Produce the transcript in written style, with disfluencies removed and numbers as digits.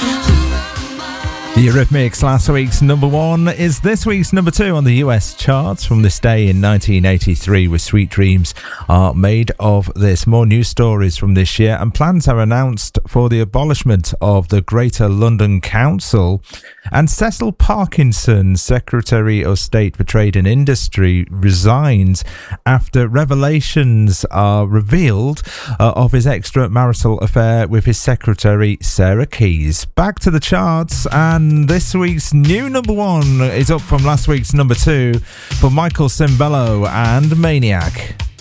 The Eurythmics, last week's number one, is this week's number two on the US charts from this day in 1983 with Sweet Dreams Are Made of This. More news stories from this year, and plans are announced for the abolishment of the Greater London Council. And Cecil Parkinson, Secretary of State for Trade and Industry, resigns after revelations are revealed of his extramarital affair with his secretary, Sarah Keyes. Back to the charts, and this week's new number one is up from last week's number two for Michael Cimbello and Maniac.